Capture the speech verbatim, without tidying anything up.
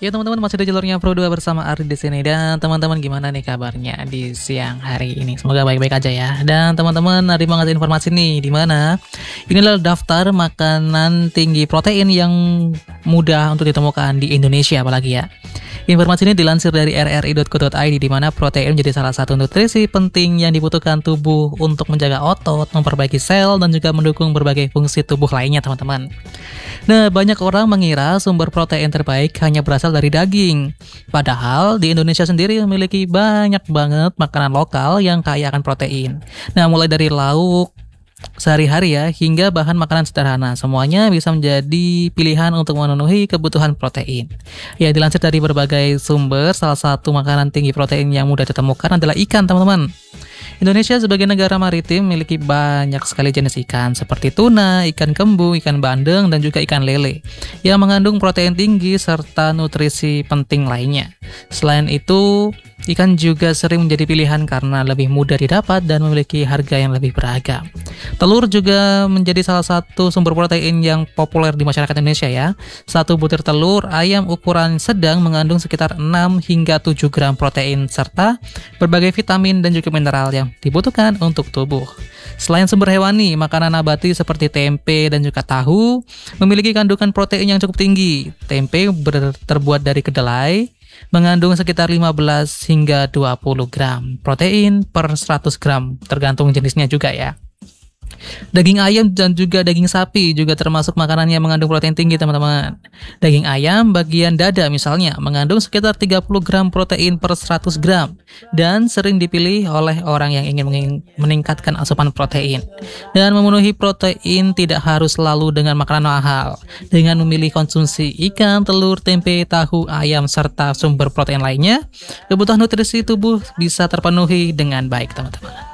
Ya teman-teman, masih di jalurnya Pro dua bersama Ari di sini. Dan teman-teman, gimana nih kabarnya di siang hari ini? Semoga baik-baik aja ya. Dan teman-teman, Ari mau ngasih informasi nih, di mana ini adalah daftar makanan tinggi protein yang mudah untuk ditemukan di Indonesia apalagi ya. Informasi ini dilansir dari r r i dot co dot i d, di mana protein menjadi salah satu nutrisi penting yang dibutuhkan tubuh untuk menjaga otot, memperbaiki sel, dan juga mendukung berbagai fungsi tubuh lainnya, teman-teman. Nah, banyak orang mengira sumber protein terbaik hanya berasal dari daging. Padahal di Indonesia sendiri memiliki banyak banget makanan lokal yang kaya akan protein. Nah, mulai dari lauk sehari-hari ya, hingga bahan makanan sederhana, semuanya bisa menjadi pilihan untuk memenuhi kebutuhan protein. Ya, dilansir dari berbagai sumber, salah satu makanan tinggi protein yang mudah ditemukan adalah ikan, teman-teman. Indonesia sebagai negara maritim memiliki banyak sekali jenis ikan seperti tuna, ikan kembung, ikan bandeng, dan juga ikan lele yang mengandung protein tinggi serta nutrisi penting lainnya. Selain itu, ikan juga sering menjadi pilihan karena lebih mudah didapat dan memiliki harga yang lebih beragam. Telur juga menjadi salah satu sumber protein yang populer di masyarakat Indonesia ya. Satu butir telur ayam ukuran sedang mengandung sekitar enam hingga tujuh gram protein serta berbagai vitamin dan juga mineral yang dibutuhkan untuk tubuh. Selain sumber hewani, makanan nabati seperti tempe dan juga tahu memiliki kandungan protein yang cukup tinggi. Tempe ber- terbuat dari kedelai, mengandung sekitar lima belas hingga dua puluh gram protein per seratus gram, tergantung jenisnya juga ya. Daging ayam dan juga daging sapi juga termasuk makanan yang mengandung protein tinggi, teman-teman. Daging ayam bagian dada misalnya mengandung sekitar tiga puluh gram protein per seratus gram dan sering dipilih oleh orang yang ingin meningkatkan asupan protein. Dan memenuhi protein tidak harus selalu dengan makanan mahal. Dengan memilih konsumsi ikan, telur, tempe, tahu, ayam, serta sumber protein lainnya, kebutuhan nutrisi tubuh bisa terpenuhi dengan baik, teman-teman.